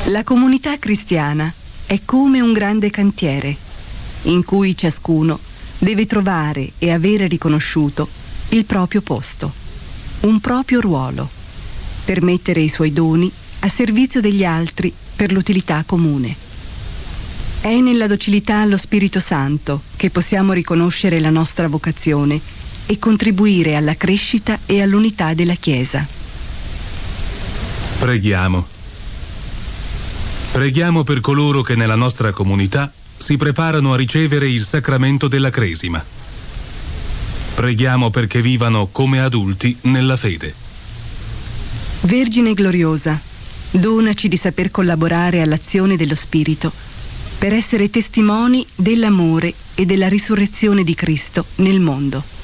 La comunità cristiana è come un grande cantiere in cui ciascuno deve trovare e avere riconosciuto il proprio posto, un proprio ruolo, per mettere i suoi doni a servizio degli altri per l'utilità comune. È nella docilità allo Spirito Santo che possiamo riconoscere la nostra vocazione e contribuire alla crescita e all'unità della Chiesa. Preghiamo. Preghiamo per coloro che nella nostra comunità si preparano a ricevere il sacramento della Cresima. Preghiamo perché vivano come adulti nella fede. Vergine gloriosa, donaci di saper collaborare all'azione dello Spirito per essere testimoni dell'amore e della risurrezione di Cristo nel mondo.